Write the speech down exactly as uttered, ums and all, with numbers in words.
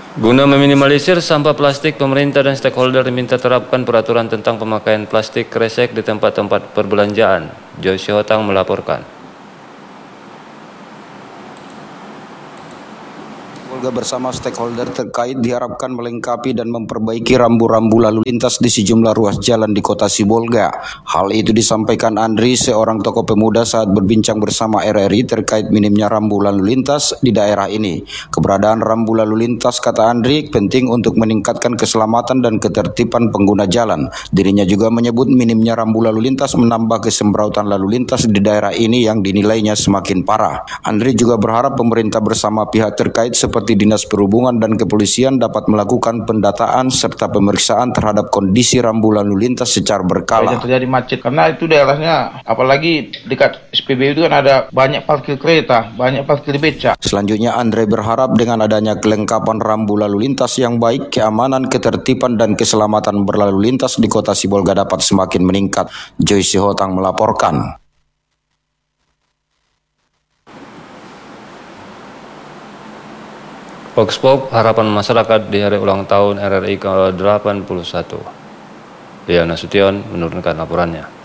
Guna meminimalisir sampah plastik, pemerintah dan stakeholder diminta terapkan peraturan tentang pemakaian plastik kresek di tempat-tempat perbelanjaan. Joyce Hotang melaporkan. Polga bersama stakeholder terkait diharapkan melengkapi dan memperbaiki rambu-rambu lalu lintas di sejumlah ruas jalan di kota Sibolga. Hal itu disampaikan Andri, seorang tokoh pemuda saat berbincang bersama R R I terkait minimnya rambu lalu lintas di daerah ini. Keberadaan rambu lalu lintas, kata Andri, penting untuk meningkatkan keselamatan dan ketertiban pengguna jalan. Dirinya juga menyebut minimnya rambu lalu lintas menambah kesembrautan lalu lintas di daerah ini yang dinilainya semakin parah. Andri juga berharap pemerintah bersama pihak terkait seperti seperti Dinas Perhubungan dan Kepolisian dapat melakukan pendataan serta pemeriksaan terhadap kondisi rambu lalu lintas secara berkala. Yang terjadi macet karena itu daerahnya, apalagi dekat S P B U itu kan ada banyak parkir kereta, banyak parkir beca. Selanjutnya Andre berharap dengan adanya kelengkapan rambu lalu lintas yang baik, keamanan, ketertiban dan keselamatan berlalu lintas di kota Sibolga dapat semakin meningkat. Joyce Hotang melaporkan. Voxpop, harapan masyarakat di hari ulang tahun R R I ke delapan puluh satu. Lia Nasution menurunkan laporannya.